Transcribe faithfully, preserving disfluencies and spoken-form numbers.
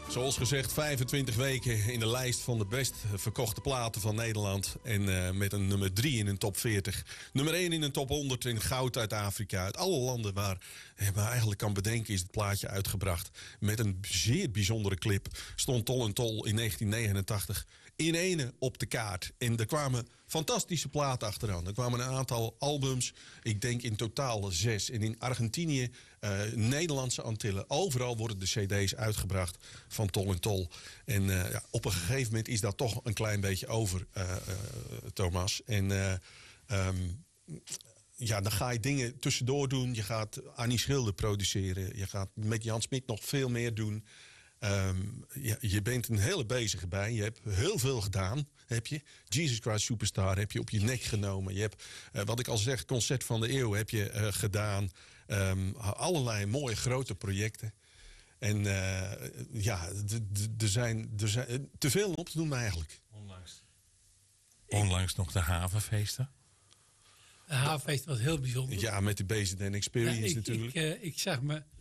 Zoals gezegd, vijfentwintig weken in de lijst van de best verkochte platen van Nederland. En uh, met een nummer drie in een top veertig. Nummer één in een top honderd in goud uit Afrika. Uit alle landen waar je maar eigenlijk kan bedenken is het plaatje uitgebracht. Met een zeer bijzondere clip. Stond Tol en Tol in negentien negenentachtig in ene op de kaart. En er kwamen fantastische platen achteraan. Er kwamen een aantal albums. Ik denk in totaal zes. En in Argentinië, uh, Nederlandse Antillen. Overal worden de cd's uitgebracht van Tol en Tol. En uh, ja, op een gegeven moment is dat toch een klein beetje over, uh, uh, Thomas. En uh, um, ja, dan ga je dingen tussendoor doen. Je gaat Annie Schilder produceren. Je gaat met Jan Smit nog veel meer doen. Um, ja, je bent een hele bezige bij. Je hebt heel veel gedaan, heb je. Jesus Christ Superstar heb je op je nek genomen. Je hebt, uh, wat ik al zeg, Concert van de Eeuw heb je uh, gedaan. Um, allerlei mooie grote projecten. En uh, ja, er zijn, er zijn te veel op te noemen eigenlijk. Onlangs. Onlangs nog de havenfeesten. De havenfeest was heel bijzonder. Ja, met de B Z N Experience ja, ik, natuurlijk. Ik, uh, ik zag me